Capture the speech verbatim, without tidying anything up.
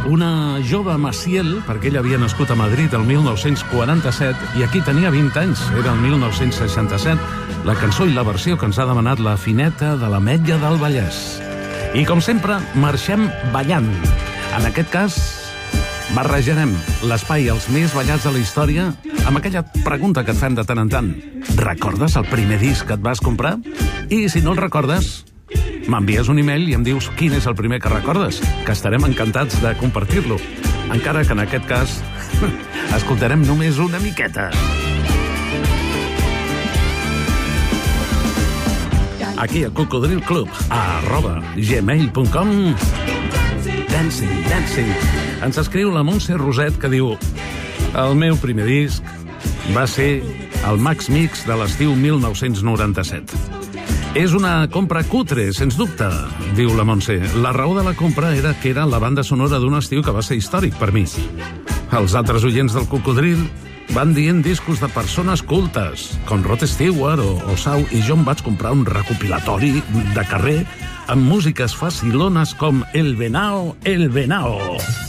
una jove Maciel, perquè ella havia nascut a Madrid el mil nou-cents quaranta-set i aquí tenia vint anys, era el mil nou-cents seixanta-set, la cançó i la versió que ens ha demanat la Fineta de l'Ametlla del Vallès. I com sempre, marxem ballant. En aquest cas, barrejarem l'espai els més ballats de la història amb aquella pregunta que et fem de tant en tant. Recordes el primer disc que et vas comprar? I si no el recordes, m'envies un email i em dius quin és el primer que recordes, que estarem encantats de compartir-lo. Encara que en aquest cas escoltarem només una miqueta. Aquí a Cocodril Club, a arroba gmail punt com. Dancing, dancing. Ens escriu la Montse Roset que diu: el meu primer disc va ser el Max Mix de l'estiu mil nou-cents noranta-set. És una compra cutre, sens dubte, diu la Montse. La raó de la compra era que era la banda sonora d'un estiu que va ser històric per mi. Els altres oients del Cocodril van dient discos de persones cultes, com Rod Stewart o, o Sau, i jo em vaig comprar un recopilatori de carrer amb músiques facilones com El Venao, El Venao.